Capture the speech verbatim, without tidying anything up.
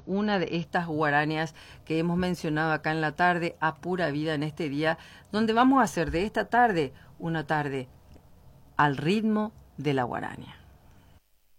una de estas guarañas que hemos mencionado acá en la tarde, a pura vida en este día, donde vamos a hacer de esta tarde una tarde al ritmo de la guaraña.